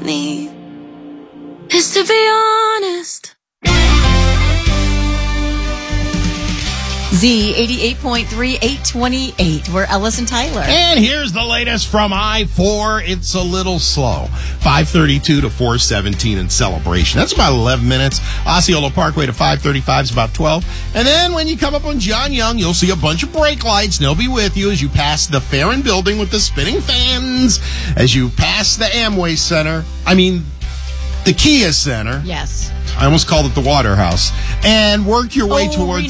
need is to be honest. Z 88.3, 828. We're Ellis and Tyler. And here's the latest from I-4. It's a little slow. 532 to 417 in Celebration. That's about 11 minutes. Osceola Parkway to 535 is about 12. And then when you come up on John Young, you'll see a bunch of brake lights. They'll be with you as you pass the Farron Building with the spinning fans. As you pass the Amway Center. The Kia Center. Yes. I almost called it the Waterhouse. And work your way towards...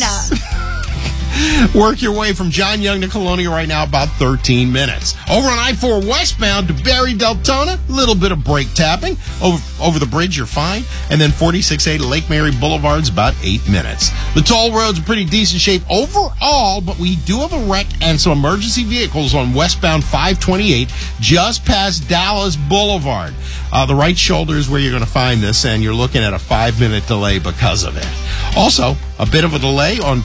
Work your way from John Young to Colonia right now, about 13 minutes. Over on I-4 westbound to Barry Deltona, a little bit of brake tapping. Over the bridge, you're fine. And then 46A to Lake Mary Boulevard's about 8 minutes. The toll road's in pretty decent shape overall, but we do have a wreck and some emergency vehicles on westbound 528 just past Dallas Boulevard. The right shoulder is where you're going to find this, and you're looking at a 5-minute delay because of it. Also, a bit of a delay on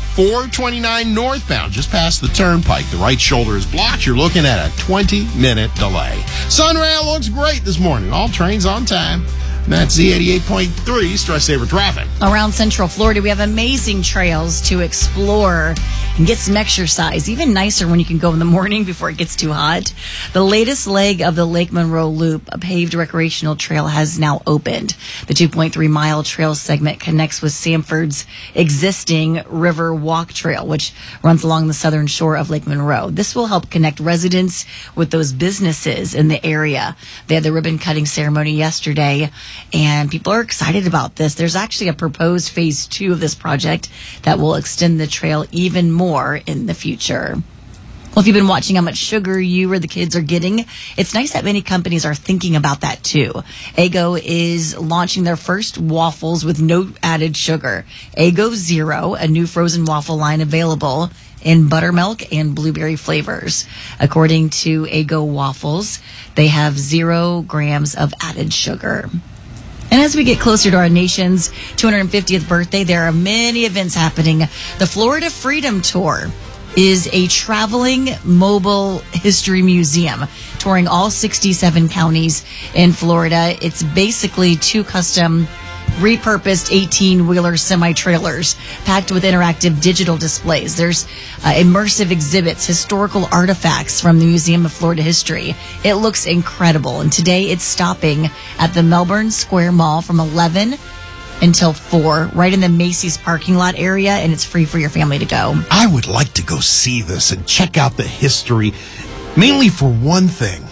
429 northbound, just past the turnpike. The right shoulder is blocked. You're looking at a 20-minute delay. Sunrail looks great this morning. All trains on time. That's Z88.3 Stress Saver Traffic. Around Central Florida, we have amazing trails to explore and get some exercise. Even nicer when you can go in the morning before it gets too hot. The latest leg of the Lake Monroe Loop, a paved recreational trail, has now opened. The 2.3-mile trail segment connects with Sanford's existing River Walk Trail, which runs along the southern shore of Lake Monroe. This will help connect residents with those businesses in the area. They had the ribbon cutting ceremony yesterday, and people are excited about this. There's actually a proposed phase 2 of this project that will extend the trail even more in the future. Well, if you've been watching how much sugar you or the kids are getting, it's nice that many companies are thinking about that too. Eggo is launching their first waffles with no added sugar. Eggo Zero, a new frozen waffle line available in buttermilk and blueberry flavors. According to Eggo Waffles, they have 0 grams of added sugar. And as we get closer to our nation's 250th birthday, there are many events happening. The Florida Freedom Tour is a traveling mobile history museum touring all 67 counties in Florida. It's basically 2 custom repurposed 18-wheeler semi-trailers packed with interactive digital displays. There's immersive exhibits, historical artifacts from the Museum of Florida History. It looks incredible. And today it's stopping at the Melbourne Square Mall from 11 until 4, right in the Macy's parking lot area, and it's free for your family to go. I would like to go see this and check out the history, mainly for one thing.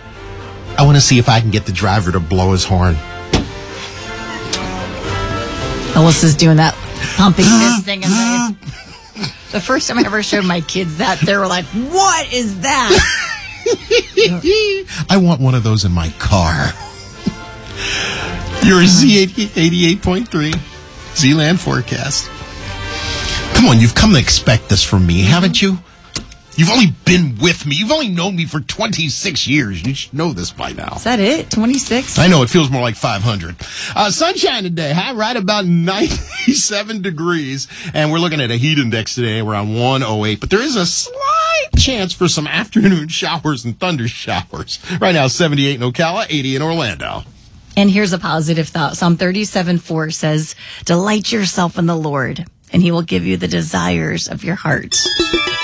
I want to see if I can get the driver to blow his horn. Ellis doing that pumping fist thing. And the first time I ever showed my kids that, they were like, "What is that?" I want one of those in my car. Your Z88.3 Z-Land forecast. Come on, you've come to expect this from me, haven't you? You've only been with me. You've only known me for 26 years. You should know this by now. Is that it? 26? I know, it feels more like 500. Sunshine today, high right about 97 degrees. And we're looking at a heat index today around 108. But there is a slight chance for some afternoon showers and thunder showers. Right now, 78 in Ocala, 80 in Orlando. And here's a positive thought. Psalm 37:4 says, "Delight yourself in the Lord, and he will give you the desires of your heart."